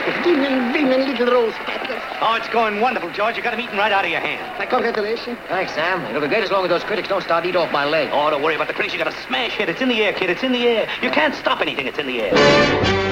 Demon little rose peppers. Oh, it's going wonderful, George. You got them eating right out of your hand. Congratulations. Thanks, Sam. It'll be great as long as those critics don't start to eat off my leg. Oh, don't worry about the critics. You got to smash it. It's in the air, kid. It's in the air. You can't stop anything. It's in the air.